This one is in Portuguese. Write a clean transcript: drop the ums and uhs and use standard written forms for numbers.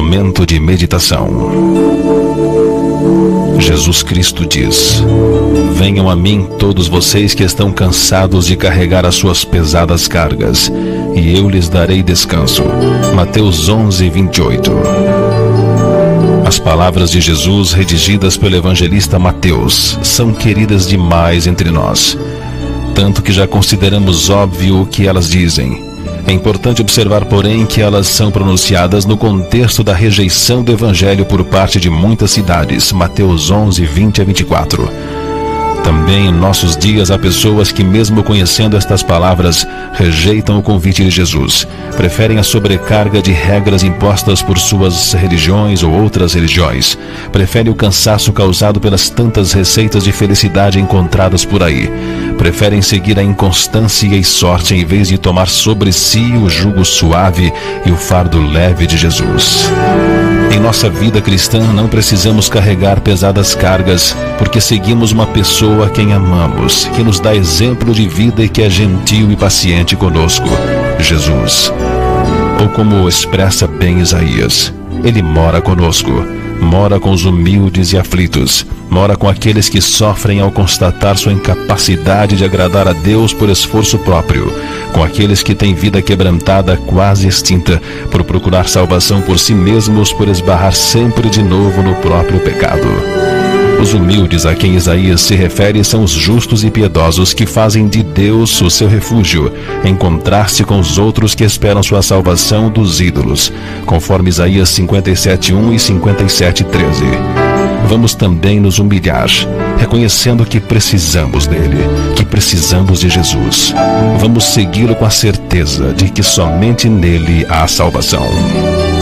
Momento de meditação. Jesus Cristo diz: venham a mim todos vocês que estão cansados de carregar as suas pesadas cargas, e eu lhes darei descanso. Mateus 11, 28. As palavras de Jesus, redigidas pelo evangelista Mateus, são queridas demais entre nós, tanto que já consideramos óbvio o que elas dizem. É importante observar, porém, que elas são pronunciadas no contexto da rejeição do Evangelho por parte de muitas cidades. Mateus 11, 20 a 24. Também em nossos dias há pessoas que, mesmo conhecendo estas palavras, rejeitam o convite de Jesus. Preferem a sobrecarga de regras impostas por suas religiões ou outras religiões. Preferem o cansaço causado pelas tantas receitas de felicidade encontradas por aí. Preferem seguir a inconstância e sorte em vez de tomar sobre si o jugo suave e o fardo leve de Jesus. Em nossa vida cristã não precisamos carregar pesadas cargas, porque seguimos uma pessoa a quem amamos, que nos dá exemplo de vida e que é gentil e paciente conosco, Jesus. Ou como expressa bem Isaías, Ele mora conosco, mora com os humildes e aflitos, mora com aqueles que sofrem ao constatar sua incapacidade de agradar a Deus por esforço próprio, com aqueles que têm vida quebrantada, quase extinta, por procurar salvação por si mesmos, por esbarrar sempre de novo no próprio pecado. Os humildes a quem Isaías se refere são os justos e piedosos que fazem de Deus o seu refúgio, em contraste com os outros que esperam sua salvação dos ídolos, conforme Isaías 57:1 e 57:13. Vamos também nos humilhar, reconhecendo que precisamos dele, que precisamos de Jesus. Vamos segui-lo com a certeza de que somente nele há salvação.